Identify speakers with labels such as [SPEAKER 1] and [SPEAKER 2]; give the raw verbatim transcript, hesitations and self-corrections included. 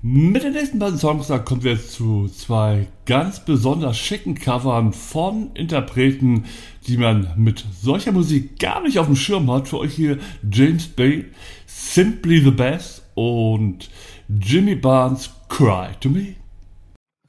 [SPEAKER 1] Mit den nächsten beiden Songs da kommen wir jetzt zu zwei ganz besonders schicken Covern von Interpreten, die man mit solcher Musik gar nicht auf dem Schirm hat. Für euch hier James Bay, Simply the Best und Jimmy Barnes, Cry to Me.